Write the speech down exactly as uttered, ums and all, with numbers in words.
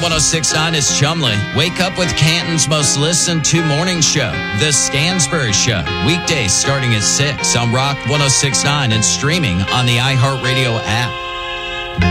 one oh six point nine is Chumley. Wake up with Canton's most listened to morning show, The Stansbury Show. Weekdays starting at six on Rock one oh six point nine and streaming on the iHeartRadio app.